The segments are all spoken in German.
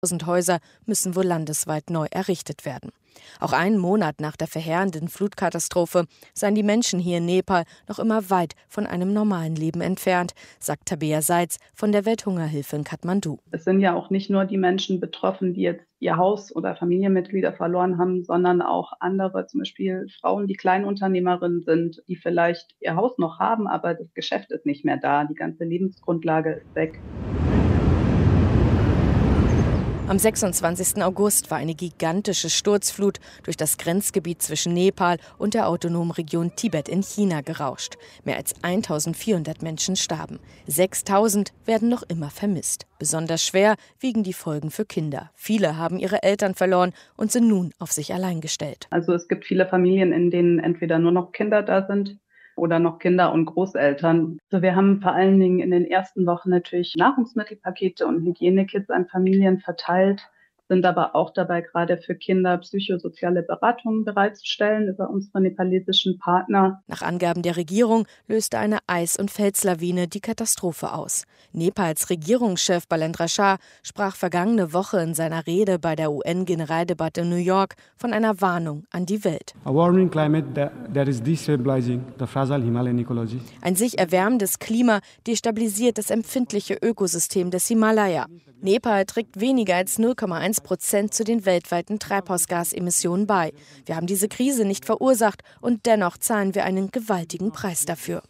1000 Häuser müssen wohl landesweit neu errichtet werden. Auch einen Monat nach der verheerenden Flutkatastrophe seien die Menschen hier in Nepal noch immer weit von einem normalen Leben entfernt, sagt Tabea Seitz von der Welthungerhilfe in Kathmandu. Es sind ja auch nicht nur die Menschen betroffen, die jetzt ihr Haus oder Familienmitglieder verloren haben, sondern auch andere, zum Beispiel Frauen, die Kleinunternehmerinnen sind, die vielleicht ihr Haus noch haben, aber das Geschäft ist nicht mehr da, die ganze Lebensgrundlage ist weg. Am 26. August war eine gigantische Sturzflut durch das Grenzgebiet zwischen Nepal und der autonomen Region Tibet in China gerauscht. Mehr als 1400 Menschen starben. 6000 werden noch immer vermisst. Besonders schwer wiegen die Folgen für Kinder. Viele haben ihre Eltern verloren und sind nun auf sich allein gestellt. Also es gibt viele Familien, in denen entweder nur noch Kinder da sind oder noch Kinder und Großeltern. Also wir haben vor allen Dingen in den ersten Wochen natürlich Nahrungsmittelpakete und Hygienekits an Familien verteilt, sind aber auch dabei, gerade für Kinder psychosoziale Beratungen bereitzustellen über unsere nepalesischen Partner. Nach Angaben der Regierung löste eine Eis- und Felslawine die Katastrophe aus. Nepals Regierungschef Balendra Shah sprach vergangene Woche in seiner Rede bei der UN-Generaldebatte in New York von einer Warnung an die Welt. Ein sich erwärmendes Klima destabilisiert das empfindliche Ökosystem des Himalaya. Nepal trägt weniger als 0,1% zu den weltweiten Treibhausgasemissionen bei. Wir haben diese Krise nicht verursacht und dennoch zahlen wir einen gewaltigen Preis dafür.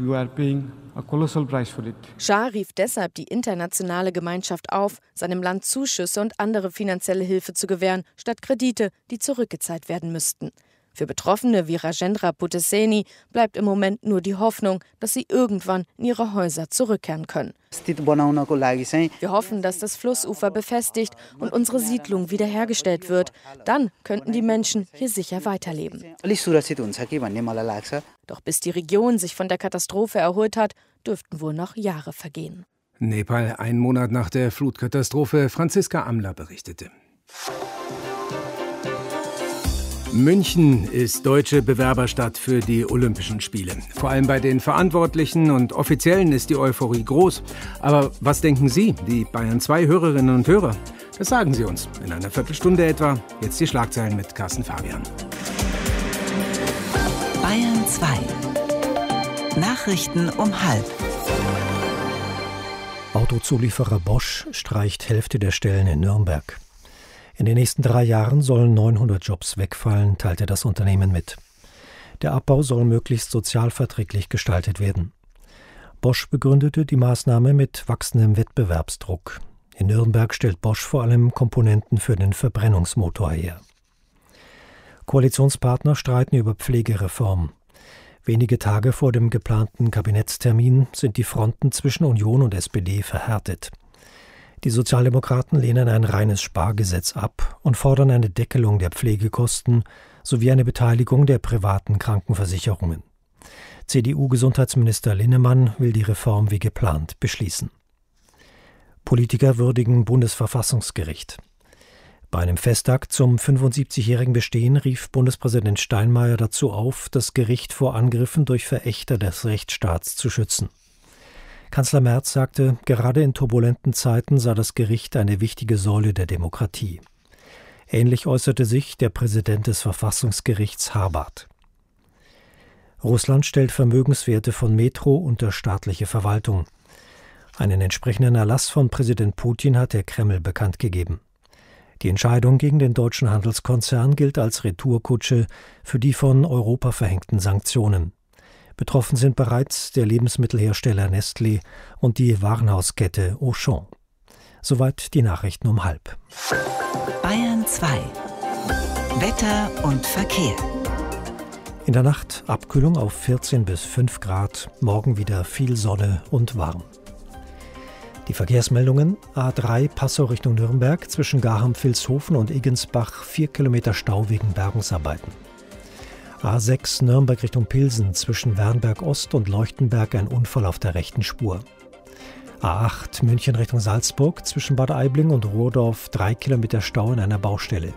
Shah rief deshalb die internationale Gemeinschaft auf, seinem Land Zuschüsse und andere finanzielle Hilfe zu gewähren, statt Kredite, die zurückgezahlt werden müssten. Für Betroffene wie Rajendra Putteseni bleibt im Moment nur die Hoffnung, dass sie irgendwann in ihre Häuser zurückkehren können. Wir hoffen, dass das Flussufer befestigt und unsere Siedlung wiederhergestellt wird. Dann könnten die Menschen hier sicher weiterleben. Doch bis die Region sich von der Katastrophe erholt hat, dürften wohl noch Jahre vergehen. Nepal, einen Monat nach der Flutkatastrophe. Franziska Amler berichtete. München ist deutsche Bewerberstadt für die Olympischen Spiele. Vor allem bei den Verantwortlichen und Offiziellen ist die Euphorie groß. Aber was denken Sie, die Bayern 2 Hörerinnen und Hörer? Das sagen Sie uns in einer Viertelstunde etwa. Jetzt die Schlagzeilen mit Carsten Fabian. Bayern 2. Nachrichten um 12:30. Autozulieferer Bosch streicht Hälfte der Stellen in Nürnberg. In den nächsten 3 Jahren sollen 900 Jobs wegfallen, teilte das Unternehmen mit. Der Abbau soll möglichst sozialverträglich gestaltet werden. Bosch begründete die Maßnahme mit wachsendem Wettbewerbsdruck. In Nürnberg stellt Bosch vor allem Komponenten für den Verbrennungsmotor her. Koalitionspartner streiten über Pflegereform. Wenige Tage vor dem geplanten Kabinettstermin sind die Fronten zwischen Union und SPD verhärtet. Die Sozialdemokraten lehnen ein reines Spargesetz ab und fordern eine Deckelung der Pflegekosten sowie eine Beteiligung der privaten Krankenversicherungen. CDU-Gesundheitsminister Linnemann will die Reform wie geplant beschließen. Politiker würdigen Bundesverfassungsgericht. Bei einem Festakt zum 75-jährigen Bestehen rief Bundespräsident Steinmeier dazu auf, das Gericht vor Angriffen durch Verächter des Rechtsstaats zu schützen. Kanzler Merz sagte, gerade in turbulenten Zeiten sei das Gericht eine wichtige Säule der Demokratie. Ähnlich äußerte sich der Präsident des Verfassungsgerichts Habart. Russland stellt Vermögenswerte von Metro unter staatliche Verwaltung. Einen entsprechenden Erlass von Präsident Putin hat der Kreml bekannt gegeben. Die Entscheidung gegen den deutschen Handelskonzern gilt als Retourkutsche für die von Europa verhängten Sanktionen. Betroffen sind bereits der Lebensmittelhersteller Nestlé und die Warenhauskette Auchan. Soweit die Nachrichten um 12:30. Bayern 2. Wetter und Verkehr. In der Nacht Abkühlung auf 14 bis 5 Grad, morgen wieder viel Sonne und warm. Die Verkehrsmeldungen: A3 Passau Richtung Nürnberg, zwischen Garham-Vilshofen und Iggensbach 4 Kilometer Stau wegen Bergungsarbeiten. A6 Nürnberg Richtung Pilsen, zwischen Wernberg Ost und Leuchtenberg ein Unfall auf der rechten Spur. A8 München Richtung Salzburg, zwischen Bad Aibling und Rohrdorf 3 Kilometer Stau in einer Baustelle.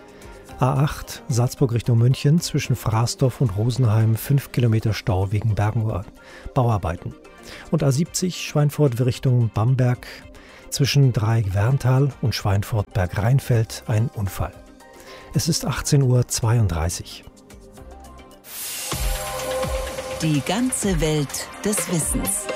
A8 Salzburg Richtung München, zwischen Fraßdorf und Rosenheim 5 Kilometer Stau wegen Bauarbeiten. Und A70 Schweinfurt Richtung Bamberg Zwischen Dreieck-Werntal und Schweinfurt-Bergrheinfeld ein Unfall. Es ist 18:32 Uhr. Die ganze Welt des Wissens.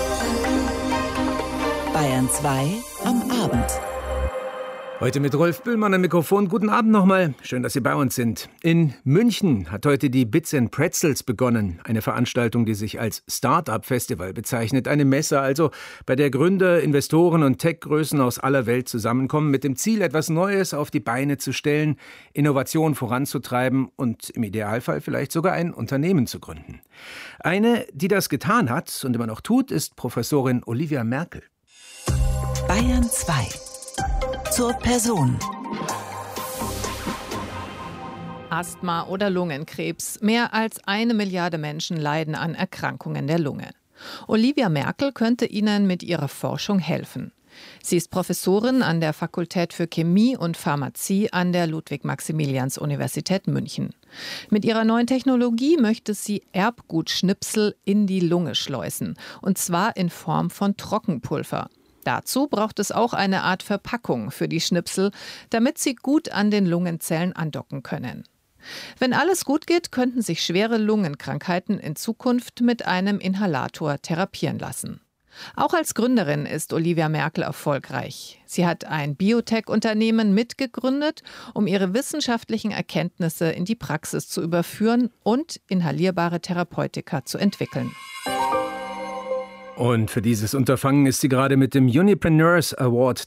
Bayern 2 am Abend. Heute mit Rolf Bühlmann am Mikrofon. Guten Abend nochmal. Schön, dass Sie bei uns sind. In München hat heute die Bits and Pretzels begonnen. Eine Veranstaltung, die sich als Start-up-Festival bezeichnet. Eine Messe also, bei der Gründer, Investoren und Tech-Größen aus aller Welt zusammenkommen, mit dem Ziel, etwas Neues auf die Beine zu stellen, Innovation voranzutreiben und im Idealfall vielleicht sogar ein Unternehmen zu gründen. Eine, die das getan hat und immer noch tut, ist Professorin Olivia Merkel. Bayern 2. Zur Person. Asthma oder Lungenkrebs. Mehr als 1 Milliarde Menschen leiden an Erkrankungen der Lunge. Olivia Merkel könnte ihnen mit ihrer Forschung helfen. Sie ist Professorin an der Fakultät für Chemie und Pharmazie an der Ludwig-Maximilians-Universität München. Mit ihrer neuen Technologie möchte sie Erbgutschnipsel in die Lunge schleusen, und zwar in Form von Trockenpulver. Dazu braucht es auch eine Art Verpackung für die Schnipsel, damit sie gut an den Lungenzellen andocken können. Wenn alles gut geht, könnten sich schwere Lungenkrankheiten in Zukunft mit einem Inhalator therapieren lassen. Auch als Gründerin ist Olivia Merkel erfolgreich. Sie hat ein Biotech-Unternehmen mitgegründet, um ihre wissenschaftlichen Erkenntnisse in die Praxis zu überführen und inhalierbare Therapeutika zu entwickeln. Und für dieses Unterfangen ist sie gerade mit dem Unipreneurs Award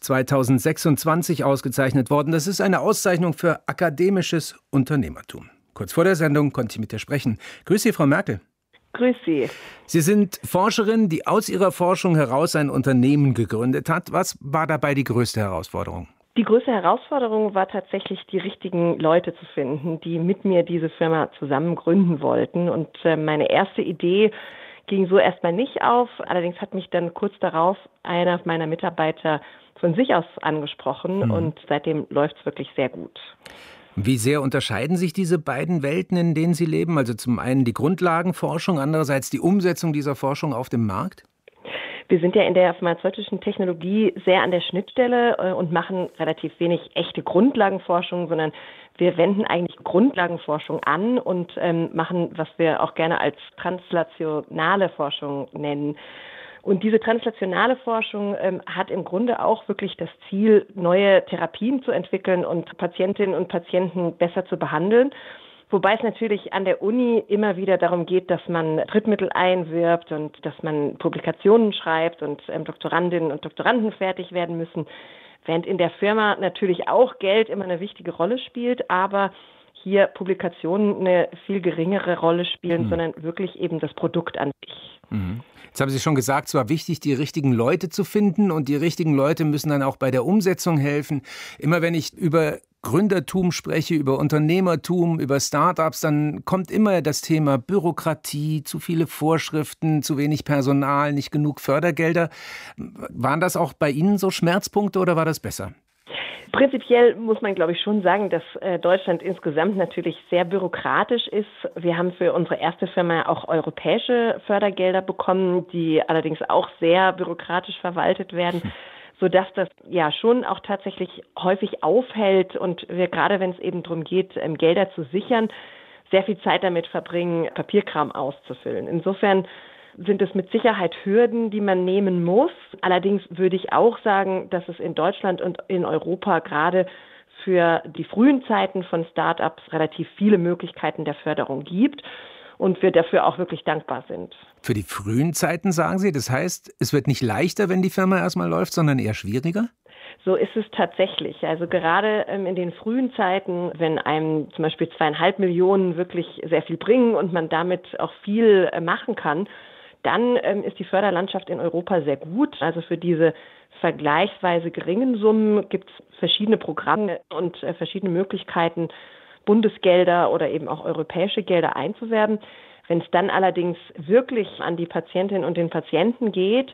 2026 ausgezeichnet worden. Das ist eine Auszeichnung für akademisches Unternehmertum. Kurz vor der Sendung konnte ich mit ihr sprechen. Grüß Sie, Frau Merkel. Grüß Sie. Sie sind Forscherin, die aus ihrer Forschung heraus ein Unternehmen gegründet hat. Was war dabei die größte Herausforderung? Die größte Herausforderung war tatsächlich, die richtigen Leute zu finden, die mit mir diese Firma zusammen gründen wollten. Und meine erste Idee ging so erstmal nicht auf. Allerdings hat mich dann kurz darauf einer meiner Mitarbeiter von sich aus angesprochen und seitdem läuft es wirklich sehr gut. Wie sehr unterscheiden sich diese beiden Welten, in denen Sie leben? Also zum einen die Grundlagenforschung, andererseits die Umsetzung dieser Forschung auf dem Markt? Wir sind ja in der pharmazeutischen Technologie sehr an der Schnittstelle und machen relativ wenig echte Grundlagenforschung, sondern wir wenden eigentlich Grundlagenforschung an und machen, was wir auch gerne als translationale Forschung nennen. Und diese translationale Forschung hat im Grunde auch wirklich das Ziel, neue Therapien zu entwickeln und Patientinnen und Patienten besser zu behandeln. Wobei es natürlich an der Uni immer wieder darum geht, dass man Drittmittel einwirbt und dass man Publikationen schreibt und Doktorandinnen und Doktoranden fertig werden müssen. Während in der Firma natürlich auch Geld immer eine wichtige Rolle spielt, aber hier Publikationen eine viel geringere Rolle spielen, sondern wirklich eben das Produkt an sich. Jetzt haben Sie schon gesagt, es war wichtig, die richtigen Leute zu finden und die richtigen Leute müssen dann auch bei der Umsetzung helfen. Immer wenn ich über Gründertum spreche, über Unternehmertum, über Startups, dann kommt immer das Thema Bürokratie, zu viele Vorschriften, zu wenig Personal, nicht genug Fördergelder. Waren das auch bei Ihnen so Schmerzpunkte oder war das besser? Prinzipiell muss man, glaube ich, schon sagen, dass Deutschland insgesamt natürlich sehr bürokratisch ist. Wir haben für unsere erste Firma auch europäische Fördergelder bekommen, die allerdings auch sehr bürokratisch verwaltet werden, sodass das ja schon auch tatsächlich häufig aufhält und wir gerade, wenn es eben darum geht, Gelder zu sichern, sehr viel Zeit damit verbringen, Papierkram auszufüllen. Insofern sind es mit Sicherheit Hürden, die man nehmen muss. Allerdings würde ich auch sagen, dass es in Deutschland und in Europa gerade für die frühen Zeiten von Start-ups relativ viele Möglichkeiten der Förderung gibt und wir dafür auch wirklich dankbar sind. Für die frühen Zeiten, sagen Sie? Das heißt, es wird nicht leichter, wenn die Firma erstmal läuft, sondern eher schwieriger? So ist es tatsächlich. Also gerade in den frühen Zeiten, wenn einem zum Beispiel 2,5 Millionen wirklich sehr viel bringen und man damit auch viel machen kann, dann ist die Förderlandschaft in Europa sehr gut. Also für diese vergleichsweise geringen Summen gibt es verschiedene Programme und verschiedene Möglichkeiten, Bundesgelder oder eben auch europäische Gelder einzuwerben. Wenn es dann allerdings wirklich an die Patientinnen und den Patienten geht,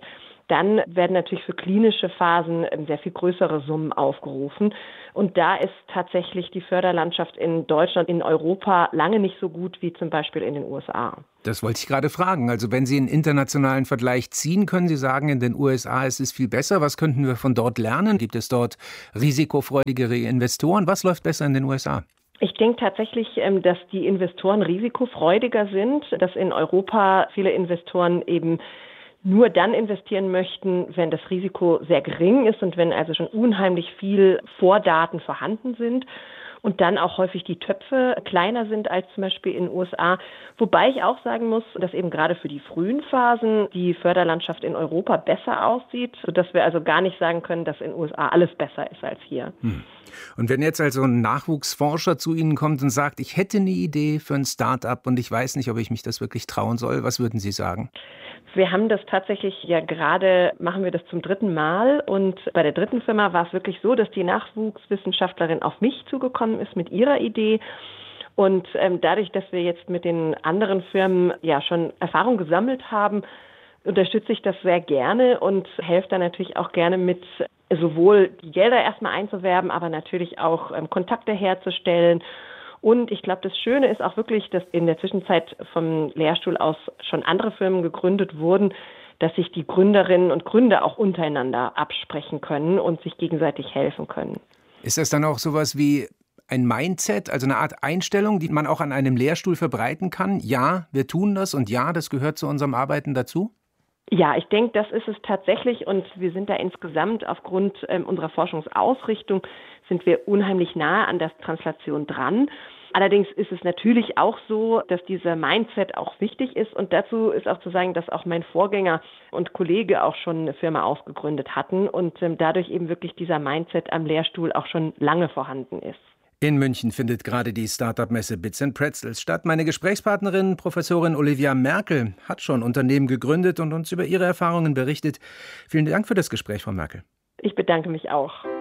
dann werden natürlich für klinische Phasen sehr viel größere Summen aufgerufen. Und da ist tatsächlich die Förderlandschaft in Deutschland, in Europa lange nicht so gut wie zum Beispiel in den USA. Das wollte ich gerade fragen. Also wenn Sie einen internationalen Vergleich ziehen, können Sie sagen, in den USA ist es viel besser. Was könnten wir von dort lernen? Gibt es dort risikofreudigere Investoren? Was läuft besser in den USA? Ich denke tatsächlich, dass die Investoren risikofreudiger sind, dass in Europa viele Investoren eben nur dann investieren möchten, wenn das Risiko sehr gering ist und wenn also schon unheimlich viel Vordaten vorhanden sind und dann auch häufig die Töpfe kleiner sind als zum Beispiel in den USA. Wobei ich auch sagen muss, dass eben gerade für die frühen Phasen die Förderlandschaft in Europa besser aussieht, sodass wir also gar nicht sagen können, dass in den USA alles besser ist als hier. Und wenn jetzt also ein Nachwuchsforscher zu Ihnen kommt und sagt, ich hätte eine Idee für ein Start-up und ich weiß nicht, ob ich mich das wirklich trauen soll, was würden Sie sagen? Wir haben das tatsächlich machen wir das zum 3. Mal und bei der 3. Firma war es wirklich so, dass die Nachwuchswissenschaftlerin auf mich zugekommen ist mit ihrer Idee. Und dadurch, dass wir jetzt mit den anderen Firmen schon Erfahrung gesammelt haben, unterstütze ich das sehr gerne und helfe dann natürlich auch gerne mit, sowohl die Gelder erstmal einzuwerben, aber natürlich auch Kontakte herzustellen. Und ich glaube, das Schöne ist auch wirklich, dass in der Zwischenzeit vom Lehrstuhl aus schon andere Firmen gegründet wurden, dass sich die Gründerinnen und Gründer auch untereinander absprechen können und sich gegenseitig helfen können. Ist das dann auch sowas wie ein Mindset, also eine Art Einstellung, die man auch an einem Lehrstuhl verbreiten kann? Ja, wir tun das und ja, das gehört zu unserem Arbeiten dazu? Ja, ich denke, das ist es tatsächlich und wir sind da insgesamt aufgrund unserer Forschungsausrichtung sind wir unheimlich nahe an der Translation dran. Allerdings ist es natürlich auch so, dass dieser Mindset auch wichtig ist und dazu ist auch zu sagen, dass auch mein Vorgänger und Kollege auch schon eine Firma ausgegründet hatten und dadurch eben wirklich dieser Mindset am Lehrstuhl auch schon lange vorhanden ist. In München findet gerade die Start-up-Messe Bits & Pretzels statt. Meine Gesprächspartnerin, Professorin Olivia Merkel, hat schon Unternehmen gegründet und uns über ihre Erfahrungen berichtet. Vielen Dank für das Gespräch, Frau Merkel. Ich bedanke mich auch.